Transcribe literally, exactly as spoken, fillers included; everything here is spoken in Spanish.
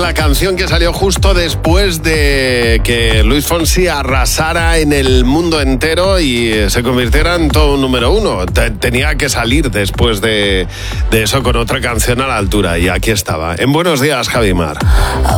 la canción que salió justo después de que Luis Fonsi arrasara en el mundo entero y se convirtiera en todo un número uno. Tenía que salir después de, de eso con otra canción a la altura y aquí estaba. En Buenos Días, Javi Mar.